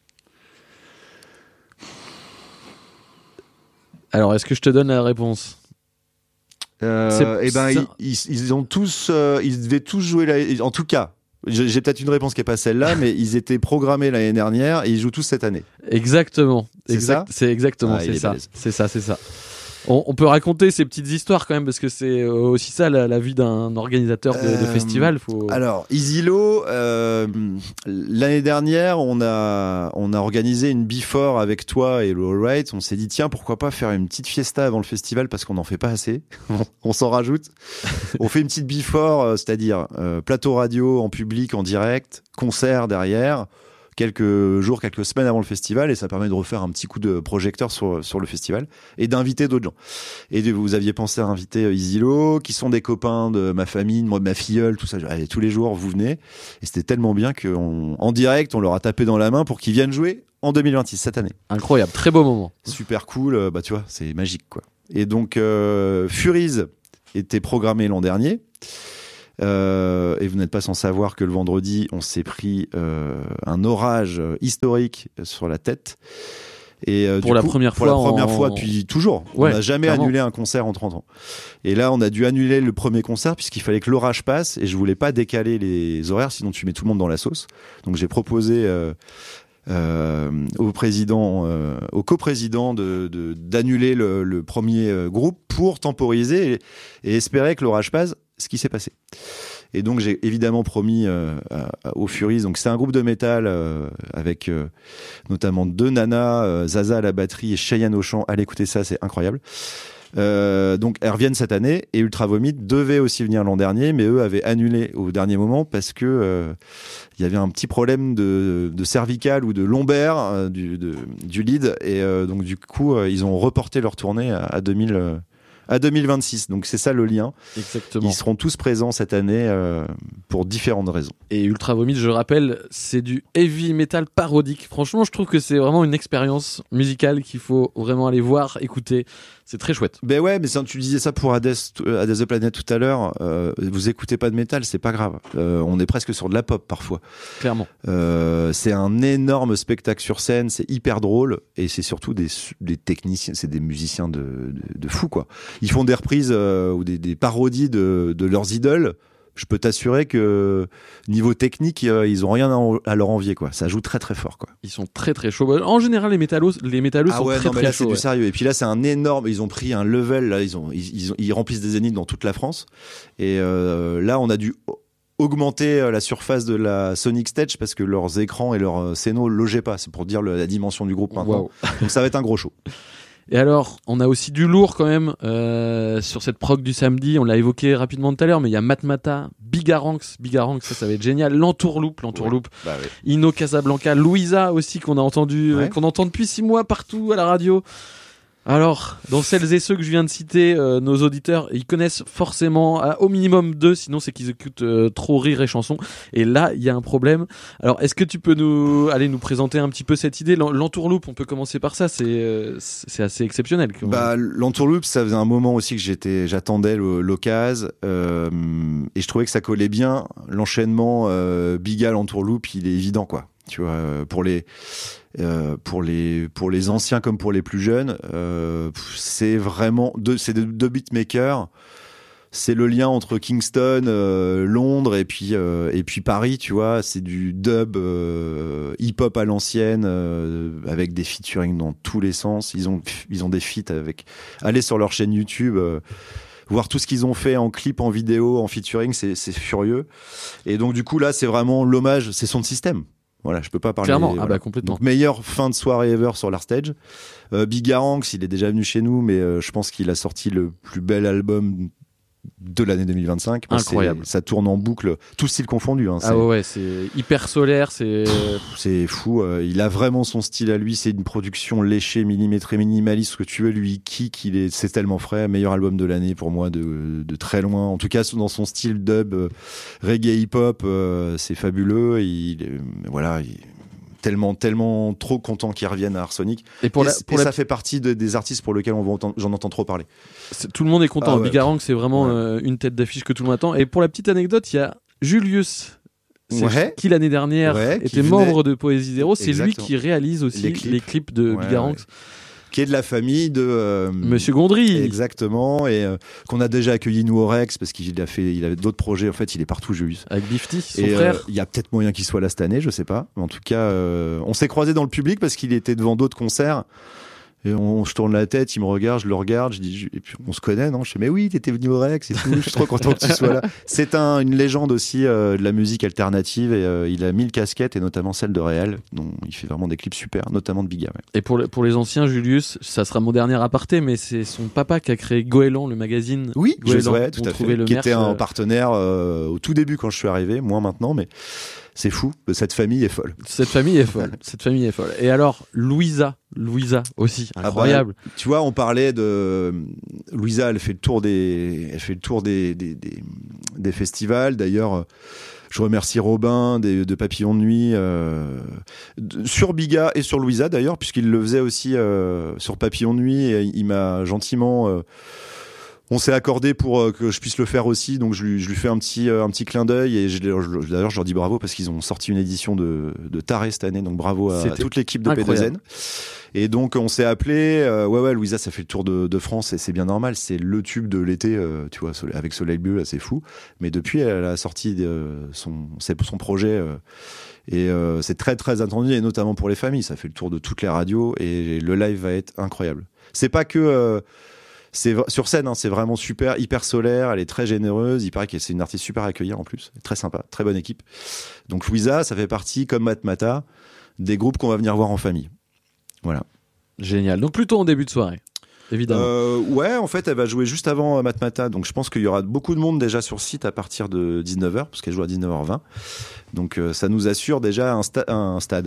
Alors, est-ce que je te donne la réponse ? Euh, C'est- et ben c'est- ils, ils, ils ont tous, euh, ils devaient tous jouer la, en tout cas, J'ai, j'ai peut-être une réponse qui est pas celle-là, mais ils étaient programmés l'année dernière et ils jouent tous cette année. Exactement. C'est exact, ça C'est exactement, ah, c'est, ça. balèze. c'est ça. C'est ça, c'est ça. On, on peut raconter ces petites histoires quand même parce que c'est aussi ça la, la vie d'un organisateur de, euh, de festival. Faut... Alors, Easylo, euh, l'année dernière, on a, on a organisé une before avec toi et Low Right. On s'est dit, tiens, pourquoi pas faire une petite fiesta avant le festival parce qu'on n'en fait pas assez. On s'en rajoute. On fait une petite before, euh, c'est-à-dire euh, plateau radio en public, en direct, concert derrière. Quelques jours, quelques semaines avant le festival, et ça permet de refaire un petit coup de projecteur sur, sur le festival et d'inviter d'autres gens. Et de, vous aviez pensé à inviter Easylo, qui sont des copains de ma famille, de ma filleule, tout ça. Allez, tous les jours, vous venez. Et c'était tellement bien qu'en direct, on leur a tapé dans la main pour qu'ils viennent jouer en deux mille vingt-six, cette année. Incroyable, très beau moment. Super cool, bah tu vois, c'est magique, quoi. Et donc, euh, Furies était programmé l'an dernier. Euh, et vous n'êtes pas sans savoir que le vendredi, on s'est pris euh, un orage historique sur la tête. Et euh, pour du la coup, première pour fois, la première en... fois depuis toujours. Ouais, on n'a jamais clairement. annulé un concert en trente ans. Et là, on a dû annuler le premier concert puisqu'il fallait que l'orage passe et je voulais pas décaler les horaires, sinon tu mets tout le monde dans la sauce. Donc j'ai proposé euh, euh, au président, euh, au coprésident de, de, d'annuler le, le premier euh, groupe pour temporiser et, et espérer que l'orage passe. Ce qui s'est passé. Et donc j'ai évidemment promis euh, à, à, aux Furies. Donc c'est un groupe de métal euh, avec euh, notamment deux nanas, euh, Zaza à la batterie et Cheyenne au chant. Allez écouter ça, c'est incroyable. Euh, donc elles reviennent cette année et Ultra Vomit devait aussi venir l'an dernier, mais eux avaient annulé au dernier moment parce que euh, il y avait un petit problème de, de cervical ou de lombaire euh, du, de, du lead et euh, donc du coup euh, ils ont reporté leur tournée à, à deux mille. Euh, à deux mille vingt-six, donc c'est ça le lien. Exactement. Ils seront tous présents cette année euh, pour différentes raisons. Et Ultra Vomit, je rappelle, c'est du heavy metal parodique. Franchement, je trouve que c'est vraiment une expérience musicale qu'il faut vraiment aller voir, écouter. C'est très chouette. Ben ouais, mais ça, tu disais ça pour Hades, Hades the Planet tout à l'heure. Euh, vous écoutez pas de métal, c'est pas grave. Euh, on est presque sur de la pop parfois. Clairement. Euh, c'est un énorme spectacle sur scène, c'est hyper drôle et c'est surtout des, des techniciens, c'est des musiciens de, de, de fous quoi. Ils font des reprises euh, ou des, des parodies de, de leurs idoles. Je peux t'assurer que niveau technique, euh, ils ont rien à, à leur envier quoi. Ça joue très très fort quoi. Ils sont très très chauds. En général, les métallos, les métallos ah sont ouais, très non, mais très là, chauds. C'est ouais. du sérieux. Et puis là, c'est un énorme. Ils ont pris un level. Là, ils ont ils, ils, ont, ils remplissent des zéniths dans toute la France. Et euh, là, on a dû augmenter la surface de la Sonic Stage parce que leurs écrans et leurs scénos logeaient pas. C'est pour dire le, la dimension du groupe maintenant. Wow. Donc ça va être un gros show. Et alors, on a aussi du lourd quand même euh, sur cette prog du samedi. On l'a évoqué rapidement tout à l'heure, mais il y a Matmata, Bigaranx, Bigaranx, ça, ça va être génial. L'Entourloupe, l'Entourloupe. Ouais, bah ouais. Inno Casablanca, Louisa aussi qu'on a entendu, Ouais. euh, qu'on entend depuis six mois partout à la radio. Alors, dans celles et ceux que je viens de citer, euh, nos auditeurs, ils connaissent forcément à, au minimum deux, sinon c'est qu'ils écoutent euh, trop rire et chansons. Et là, il y a un problème. Alors, est-ce que tu peux nous, aller nous présenter un petit peu cette idée? L'en- L'Entourloupe, on peut commencer par ça. C'est, euh, c'est assez exceptionnel. Bah, l'Entourloupe, ça faisait un moment aussi que j'étais, j'attendais le- l'occasion, euh, et je trouvais que ça collait bien. L'enchaînement euh, Bigal Entourloupe, il est évident, quoi. Tu vois, pour les, euh, pour les, pour les anciens comme pour les plus jeunes, euh, c'est vraiment deux, c'est deux, deux beatmakers. C'est le lien entre Kingston, euh, Londres et puis euh, et puis Paris, tu vois. C'est du dub euh, hip-hop à l'ancienne euh, avec des featuring dans tous les sens. Ils ont ils ont des feats avec. Allez sur leur chaîne YouTube. Euh, voir tout ce qu'ils ont fait en clip, en vidéo, en featuring, c'est c'est furieux. Et donc du coup là, c'est vraiment l'hommage. C'est son système. Voilà, je peux pas parler. Clairement, voilà. ah bah complètement. Donc, meilleure fin de soirée ever sur leur stage. Euh, Bigaranx, il est déjà venu chez nous, mais euh, je pense qu'il a sorti le plus bel album de l'année deux mille vingt-cinq. Moi, incroyable. Ça tourne en boucle, tout style confondu. Hein, ah ouais, ouais, c'est hyper solaire, c'est. C'est fou. Euh, il a vraiment son style à lui. C'est une production léchée, millimétrée, minimaliste, ce que tu veux. Lui, kick, il est, c'est tellement frais. Meilleur album de l'année pour moi, de, de très loin. En tout cas, dans son style dub, euh, reggae, hip-hop, euh, c'est fabuleux. Il, euh, voilà. Il, tellement tellement trop content qu'ils reviennent à Arsonic et, pour et, la, pour et la... ça fait partie de, des artistes pour lesquels on va entendre, j'en entends trop parler. C'est, tout le monde est content. Ah ouais. Bigaranx, c'est vraiment ouais. euh, une tête d'affiche que tout le monde attend. Et pour la petite anecdote, il y a Julius ouais. qui l'année dernière ouais, était qui membre venait... de Poésie Zéro. C'est Exactement. lui qui réalise aussi les clips, les clips de ouais, Bigaranx. Ouais. qui est de la famille de euh, Monsieur Gondry. Exactement, et euh, qu'on a déjà accueilli nous au Rex parce qu'il a fait, il avait d'autres projets. En fait, il est partout, Julius. Avec Bifty, son et frère. Il euh, y a peut-être moyen qu'il soit là cette année, je sais pas. Mais en tout cas, euh, on s'est croisés dans le public parce qu'il était devant d'autres concerts. Et on, je tourne la tête, il me regarde, je le regarde, je dis, je, et puis on se connaît, non? Je dis, mais oui, t'étais venu au Rex et tout, je suis trop content que tu sois là. C'est un, une légende aussi euh, de la musique alternative et euh, il a mille casquettes et notamment celle de Réal, dont il fait vraiment des clips super, notamment de Biga. Ouais. Et pour, le, pour les anciens, Julius, ça sera mon dernier aparté, mais c'est son papa qui a créé Goéland, le magazine. Oui, Goéland, ouais, tout à fait. Le qui merch, était un euh... partenaire euh, au tout début quand je suis arrivé, moins maintenant, mais c'est fou. Cette famille est folle. Cette famille est folle. Cette famille est folle. Et alors, Louisa, Louisa aussi, incroyable. Ah bah, tu vois, on parlait de Louisa, elle fait le tour des, elle fait le tour des des, des, des festivals. D'ailleurs, je remercie Robin des, de Papillon de Nuit euh, sur Biga et sur Louisa d'ailleurs, puisqu'il le faisait aussi euh, sur Papillon de Nuit. Et il m'a gentiment euh, on s'est accordé pour euh, que je puisse le faire aussi, donc je lui, je lui fais un petit, euh, un petit clin d'œil et je, je, d'ailleurs je leur dis bravo parce qu'ils ont sorti une édition de, de Taré cette année, donc bravo à, à toute l'équipe de incroyable. P deux N. Et donc on s'est appelé, euh, ouais ouais Louisa ça fait le tour de, de France et c'est bien normal, c'est le tube de l'été, euh, tu vois, avec Soleil Bleu là c'est fou, mais depuis elle a sorti de, son, son projet euh, et euh, c'est très très attendu et notamment pour les familles, ça fait le tour de toutes les radios et le live va être incroyable. C'est pas que... Euh, c'est sur scène, hein, c'est vraiment super, hyper solaire, elle est très généreuse, il paraît que c'est une artiste super à accueillir en plus, très sympa, très bonne équipe. Donc Louisa, ça fait partie, comme Matmata, des groupes qu'on va venir voir en famille. Voilà. Génial. Donc plutôt en début de soirée, évidemment. Euh, ouais, en fait, elle va jouer juste avant euh, Matmata, donc je pense qu'il y aura beaucoup de monde déjà sur site à partir de dix-neuf heures, parce qu'elle joue à dix-neuf heures vingt. Donc euh, ça nous assure déjà un, sta- un stade,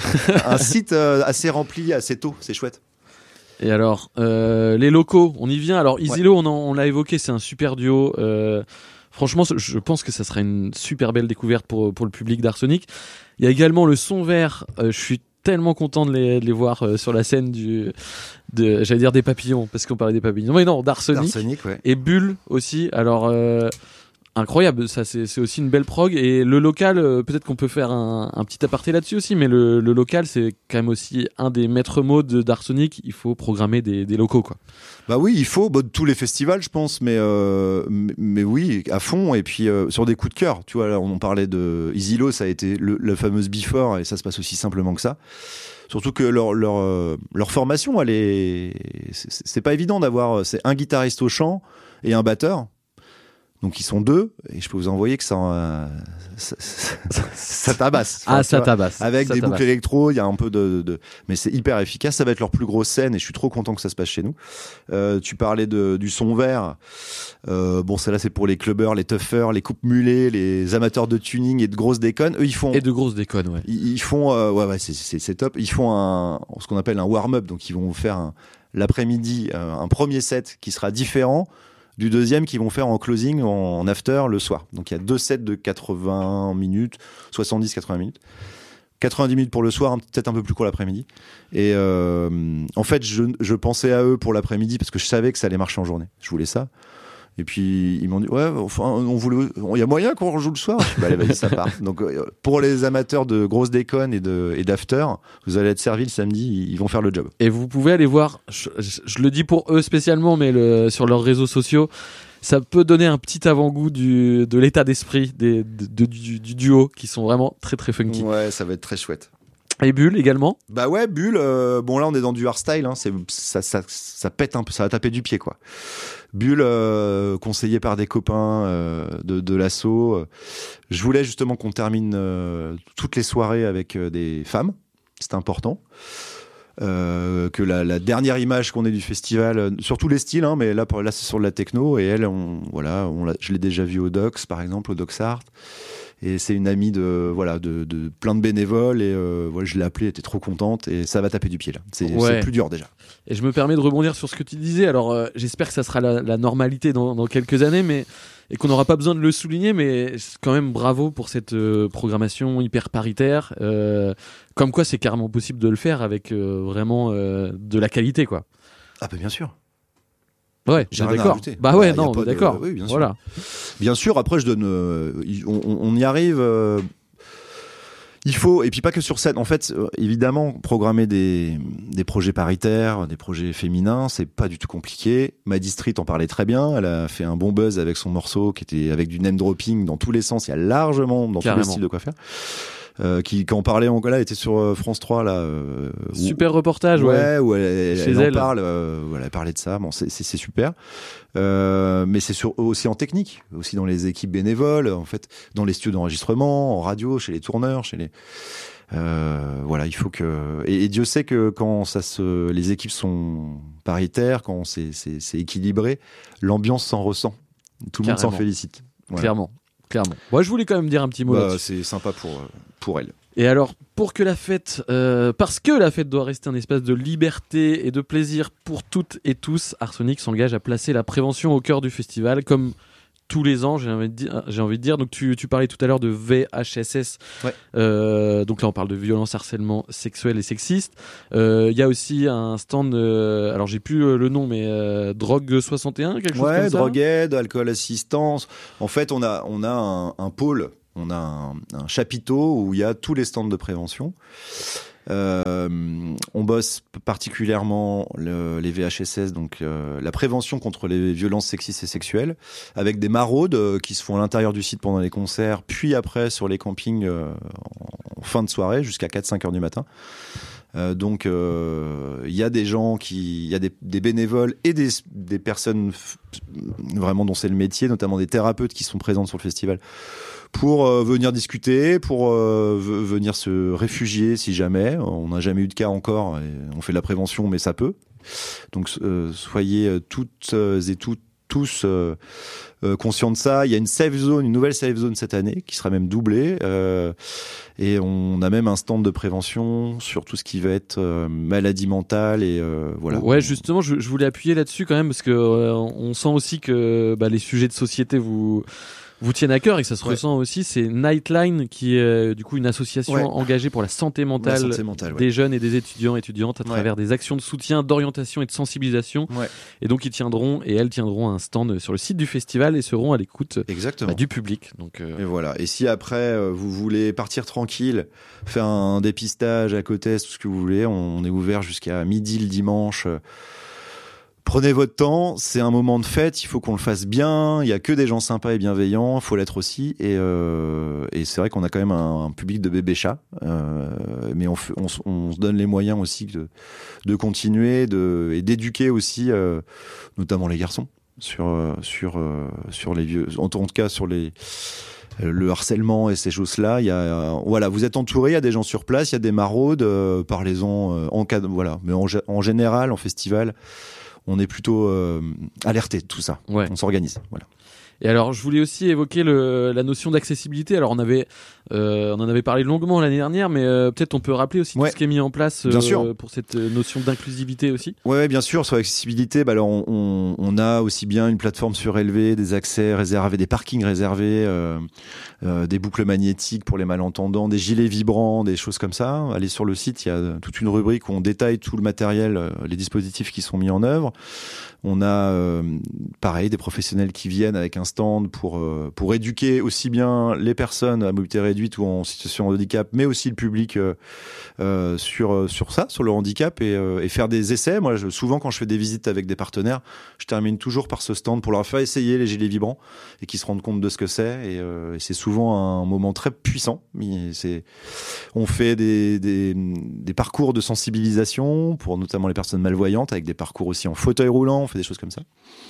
un site euh, assez rempli assez tôt, c'est chouette. Et alors, euh, les locaux, on y vient. Alors, Isilo, ouais. on, en, on l'a évoqué, c'est un super duo. Euh, franchement, je pense que ça sera une super belle découverte pour, pour le public d'Arsenic. Il y a également le Son Vert. Euh, je suis tellement content de les, de les voir euh, sur la scène du, de, j'allais dire des papillons, parce qu'on parlait des papillons. Mais non, d'Arsenic. D'Arsenic, ouais. Et Bulle aussi. Alors, euh, incroyable, ça c'est, c'est aussi une belle prog. Et le local, euh, peut-être qu'on peut faire un, un petit aparté là-dessus aussi, mais le, le local, c'est quand même aussi un des maîtres mots de, d'Arsenic. Il faut programmer des, des locaux, quoi. Bah oui, il faut, bah, de tous les festivals, je pense, mais, euh, mais, mais oui, à fond, et puis euh, sur des coups de cœur. Tu vois, là, on parlait de Isilo, ça a été le, la fameuse Before, et ça se passe aussi simplement que ça. Surtout que leur, leur, euh, leur formation, elle est, c'est, c'est pas évident d'avoir, c'est un guitariste au chant et un batteur. Donc ils sont deux, et je peux vous envoyer que ça, euh, ça, ça, ça tabasse. Enfin, ah, ça vois, tabasse. Avec ça des tabasse. boucles électro, il y a un peu de, de, mais c'est hyper efficace. Ça va être leur plus grosse scène, et je suis trop content que ça se passe chez nous. Euh, tu parlais de, du Son Vert. Euh, bon, celle-là c'est pour les clubbers, les toughers, les coupes mulets, les amateurs de tuning et de grosses déconnes. Eux, ils font et de grosses déconnes, ouais. Ils, ils font, euh, ouais, ouais, c'est, c'est, c'est top. Ils font un, ce qu'on appelle un warm-up. Donc ils vont faire un, l'après-midi euh, un premier set qui sera différent du deuxième qu'ils vont faire en closing, en after, le soir. Donc il y a deux sets de quatre-vingts minutes, soixante-dix à quatre-vingts minutes. quatre-vingt-dix minutes pour le soir, peut-être un peu plus court l'après-midi. Et euh, en fait, je, je pensais à eux pour l'après-midi parce que je savais que ça allait marcher en journée. Je voulais ça. Et puis ils m'ont dit ouais, enfin, on voulait, il y a moyen qu'on rejoue le soir. Je suis, bah, allez, vas-y, ça part. Donc euh, pour les amateurs de grosses déconnes et de et d'after, vous allez être servis le samedi. Ils vont faire le job. Et vous pouvez aller voir. Je, je, je le dis pour eux spécialement, mais le, sur leurs réseaux sociaux, ça peut donner un petit avant-goût du de l'état d'esprit des de, de, du, du duo qui sont vraiment très très funky. Ouais, ça va être très chouette. Et Bulle également. Bah ouais, Bulle. Euh, bon là, on est dans du hardstyle. Hein, c'est ça, ça, ça pète un peu, ça va taper du pied quoi. Bulle, euh, conseillé par des copains euh, de, de l'assaut. Euh, je voulais justement qu'on termine euh, toutes les soirées avec euh, des femmes. C'est important. Euh, que la, la dernière image qu'on ait du festival, euh, sur tous les styles, hein, mais là, pour, là c'est sur de la techno. Et elle, on, voilà, on l'a, je l'ai déjà vue au Docs, par exemple, au Docs Art. Et c'est une amie de voilà de, de plein de bénévoles et euh, voilà, je l'ai appelée, elle était trop contente et ça va taper du pied là. C'est, ouais. c'est plus dur déjà. Et je me permets de rebondir sur ce que tu disais. Alors euh, j'espère que ça sera la, la normalité dans, dans quelques années, mais et qu'on n'aura pas besoin de le souligner, mais quand même bravo pour cette euh, programmation hyper paritaire. Euh, comme quoi, c'est carrément possible de le faire avec euh, vraiment euh, de la qualité, quoi. Ah bah bien sûr. Ouais, j'ai bah, rien d'accord. à rajouter. Bah ouais, bah, non, d'accord. De... Oui, bien sûr. Voilà. Bien sûr. Après, je donne. Euh, on, on y arrive. Euh... Il faut, et puis pas que sur scène. En fait, euh, évidemment, programmer des, des projets paritaires, des projets féminins, c'est pas du tout compliqué. Maddy Street en parlait très bien. Elle a fait un bon buzz avec son morceau qui était avec du name dropping dans tous les sens. Il y a largement dans Carrément. tous les styles de quoi faire. Euh, qui, quand on parlait en là, elle était sur euh, France trois là. Euh, Super où, reportage, ouais. ouais. Où elle, Chez elle, elle. en parle, euh, où elle a parlé de ça. Bon, c'est, c'est, c'est super. Euh, mais c'est sur, aussi en technique, aussi dans les équipes bénévoles, en fait, dans les studios d'enregistrement, en radio, chez les tourneurs, chez les. Euh, voilà, il faut que. Et, et Dieu sait que quand ça se, les équipes sont paritaires, quand c'est, c'est, c'est équilibré, l'ambiance s'en ressent. Tout le monde s'en félicite. Voilà. Clairement. Clairement. Moi, je voulais quand même dire un petit mot bah, là-dessus. C'est sympa pour, pour elle. Et alors, pour que la fête, euh, parce que la fête doit rester un espace de liberté et de plaisir pour toutes et tous, Arsenic s'engage à placer la prévention au cœur du festival, comme tous les ans, j'ai envie de dire. J'ai envie de dire. Donc, tu, tu parlais tout à l'heure de V H S S. Ouais. Euh, donc là, on parle de violence, harcèlement sexuel et sexiste. Il euh, y a aussi un stand. Euh, alors, j'ai plus le nom, mais euh, Drogue soixante et un, quelque chose ouais, comme ça. Drogue aide, alcool assistance. En fait, on a, on a un, un pôle, on a un, un chapiteau où il y a tous les stands de prévention. Euh, on bosse particulièrement le, les V H S S, donc euh, la prévention contre les violences sexistes et sexuelles, avec des maraudes euh, qui se font à l'intérieur du site pendant les concerts, puis après sur les campings euh, en fin de soirée jusqu'à quatre cinq heures du matin. Euh, donc il euh, y a des gens qui, il y a des, des bénévoles et des, des personnes f- vraiment dont c'est le métier, notamment des thérapeutes qui sont présentes sur le festival pour euh, venir discuter, pour euh, v- venir se réfugier si jamais. On n'a jamais eu de cas encore, et on fait de la prévention, mais ça peut. Donc euh, soyez toutes et toutes tous euh, euh, conscients de ça. Il y a une safe zone, une nouvelle safe zone cette année qui sera même doublée euh, et on a même un stand de prévention sur tout ce qui va être euh, maladie mentale et euh, voilà. Ouais, justement, je, je voulais appuyer là-dessus quand même parce que euh, on sent aussi que bah, les sujets de société vous vous tiennent à cœur et que ça se ouais. ressent aussi. C'est Nightline qui est euh, du coup une association ouais. engagée pour la santé mentale, la santé mentale des ouais. jeunes et des étudiants et étudiantes à ouais. travers des actions de soutien, d'orientation et de sensibilisation. Ouais. Et donc ils tiendront et elles tiendront un stand sur le site du festival et seront à l'écoute bah, du public. Donc, euh... Et voilà. Et si après euh, vous voulez partir tranquille, faire un dépistage à côté, tout ce que vous voulez, on est ouvert jusqu'à midi le dimanche. Euh, Prenez votre temps, c'est un moment de fête, il faut qu'on le fasse bien, il n'y a que des gens sympas et bienveillants, il faut l'être aussi, et, euh, et c'est vrai qu'on a quand même un, un public de bébés chats, euh, mais on, on, on se donne les moyens aussi de, de continuer de, et d'éduquer aussi, euh, notamment les garçons, sur, sur, sur les vieux, en tout cas sur les... le harcèlement et ces choses-là, il y a, voilà, vous êtes entouré, il y a des gens sur place, il y a des maraudes, euh, parlez-en euh, en cas de, voilà, mais en, en général, en festival, on est plutôt euh, alerté de tout ça. Ouais. On s'organise. Voilà. Et alors, je voulais aussi évoquer le, la notion d'accessibilité. Alors, on avait, euh, on en avait parlé longuement l'année dernière, mais euh, peut-être on peut rappeler aussi ouais. tout ce qui est mis en place euh, pour cette notion d'inclusivité aussi. Ouais, bien sûr. Sur l'accessibilité, bah alors on, on, on a aussi bien une plateforme surélevée, des accès réservés, des parkings réservés, euh, euh, des boucles magnétiques pour les malentendants, des gilets vibrants, des choses comme ça. Allez sur le site, il y a toute une rubrique où on détaille tout le matériel, euh, les dispositifs qui sont mis en œuvre. On a, euh, pareil, des professionnels qui viennent avec un stand pour euh, pour éduquer aussi bien les personnes à mobilité réduite ou en situation de handicap, mais aussi le public euh, euh, sur sur ça, sur le handicap et, euh, et faire des essais. Moi, je, souvent quand je fais des visites avec des partenaires, je termine toujours par ce stand pour leur faire essayer les gilets vibrants et qu'ils se rendent compte de ce que c'est. Et, euh, et c'est souvent un moment très puissant. Mais c'est, on fait des, des des parcours de sensibilisation pour notamment les personnes malvoyantes, avec des parcours aussi en fauteuil roulant. On fait des choses comme ça.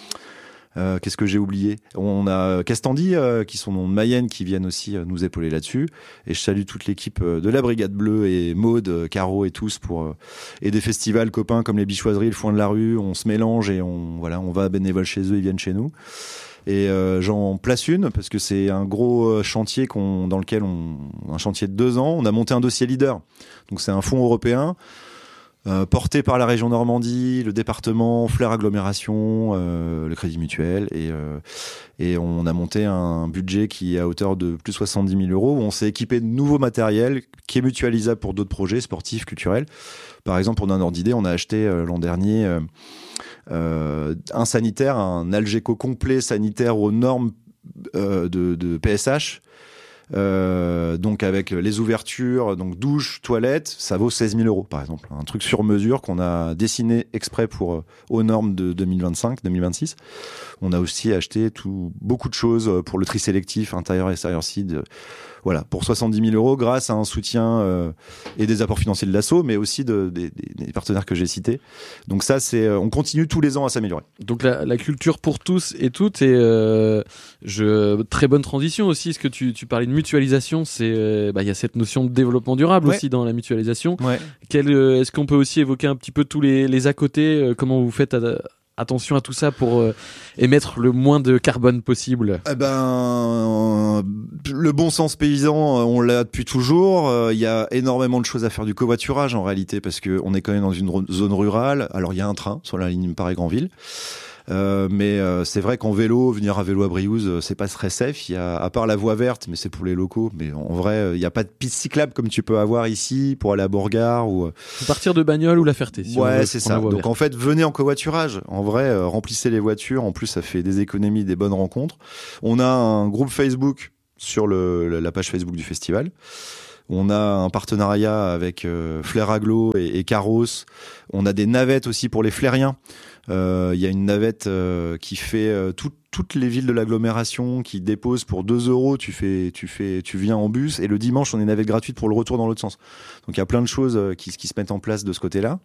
Euh, qu'est-ce que j'ai oublié ? On a Castandi, euh, qui sont de Mayenne, qui viennent aussi euh, nous épauler là-dessus. Et je salue toute l'équipe euh, de la Brigade Bleue et Maude, euh, Caro et tous pour euh, et des festivals copains comme les Bichoiseries, le Foin de la Rue. On se mélange et on voilà, on va bénévole chez eux, ils viennent chez nous. Et euh, j'en place une parce que c'est un gros chantier qu'on, dans lequel on, un chantier de deux ans. On a monté un dossier leader. Donc c'est un fonds européen. Euh, porté par la région Normandie, le département, Flers Agglomération, euh, le Crédit Mutuel, et, euh, et on a monté un budget qui est à hauteur de plus de soixante-dix mille euros, où on s'est équipé de nouveaux matériels qui est mutualisable pour d'autres projets sportifs, culturels. Par exemple, pour donner un ordre d'idée, on a acheté euh, l'an dernier euh, euh, un sanitaire, un Algeco complet sanitaire aux normes euh, de, de P S H, Euh, donc avec les ouvertures, donc douche, toilette, ça vaut seize mille euros par exemple. Un truc sur mesure qu'on a dessiné exprès pour euh, aux normes de deux mille vingt-cinq, deux mille vingt-six. On a aussi acheté tout, beaucoup de choses pour le tri sélectif, intérieur et extérieur side. Voilà, pour soixante-dix mille euros grâce à un soutien euh, et des apports financiers de l'Asso, mais aussi de, des, des partenaires que j'ai cités. Donc ça, c'est, on continue tous les ans à s'améliorer. Donc la, la culture pour tous et toutes, et euh, je, très bonne transition aussi, ce que tu, tu parlais de mutualisation, c'est euh, bah, y a cette notion de développement durable ouais. aussi dans la mutualisation. Ouais. Quel, euh, est-ce qu'on peut aussi évoquer un petit peu tous les, les à côté, euh, comment vous faites à, attention à tout ça pour euh, émettre le moins de carbone possible? Eh ben, euh, le bon sens paysan, on l'a depuis toujours. Il euh, y a énormément de choses à faire du covoiturage en réalité, parce que on est quand même dans une zone rurale. Alors il y a un train sur la ligne Paris-Granville. Euh, mais euh, c'est vrai qu'en vélo, venir à vélo à Briouze, euh, c'est pas très safe. Il y a, à part la voie verte, mais c'est pour les locaux. Mais en vrai, il euh, n'y a pas de piste cyclable comme tu peux avoir ici pour aller à Bourgard ou. Euh... Faut partir de Bagnols ou La Ferté. Si ouais, c'est ça. Donc verte. En fait, venez en covoiturage. En vrai, euh, remplissez les voitures. En plus, ça fait des économies, des bonnes rencontres. On a un groupe Facebook sur le, la page Facebook du festival. On a un partenariat avec euh, Flair Aglo et, et Carros. On a des navettes aussi pour les flériens. Il euh, y a une navette euh, qui fait euh, tout, toutes les villes de l'agglomération, qui dépose pour deux euros. Tu fais, tu fais, tu viens en bus, et le dimanche on a une navette gratuite pour le retour dans l'autre sens. Donc il y a plein de choses euh, qui, qui se mettent en place de ce côté-là.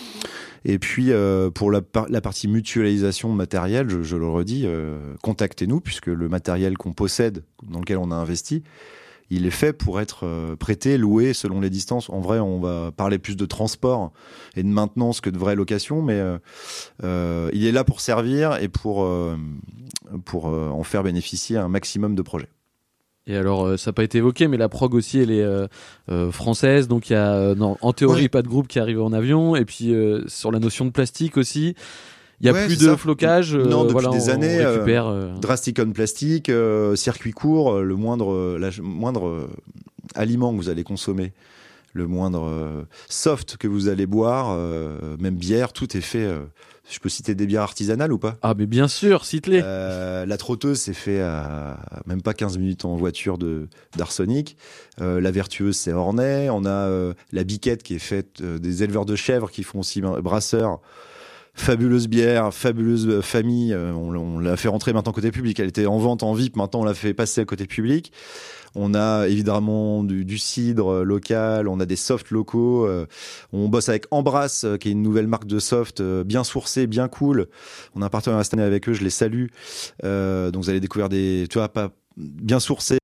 Et puis euh, pour la, par, la partie mutualisation de matériel, je, je le redis, euh, contactez-nous, puisque le matériel qu'on possède, dans lequel on a investi, il est fait pour être euh, prêté, loué selon les distances. En vrai, on va parler plus de transport et de maintenance que de vraie location, mais euh, euh, il est là pour servir et pour, euh, pour euh, en faire bénéficier un maximum de projets. Et alors, euh, ça n'a pas été évoqué, mais la prog aussi, elle est euh, euh, française, donc il y a, euh, non, en théorie, ouais. pas de groupe qui arrive en avion, et puis euh, sur la notion de plastique aussi. Il y a ouais, plus de ça. flocage. Non, euh, depuis voilà, des on, années. On récupère, euh, euh... Drastic on plastique, euh, circuit court, le moindre, la moindre euh, aliment que vous allez consommer, le moindre euh, soft que vous allez boire, euh, même bière, tout est fait. Euh, je peux citer des bières artisanales ou pas? Ah, mais bien sûr, cite-les. Euh, la trotteuse, c'est fait à même pas quinze minutes en voiture de d'Arsenic. Euh, la vertueuse, c'est Ornay. On a euh, la biquette qui est faite euh, des éleveurs de chèvres qui font aussi brasseurs. Fabuleuse bière, fabuleuse famille, on, on l'a fait rentrer maintenant côté public. Elle était en vente en V I P, maintenant on l'a fait passer à côté public. On a évidemment du, du cidre local, on a des softs locaux. Euh, on bosse avec Embrasse, qui est une nouvelle marque de soft, euh, bien sourcée, bien cool. On a un partenariat cette année avec eux, je les salue. Euh, donc vous allez découvrir des, tu vois, pas bien sourcés,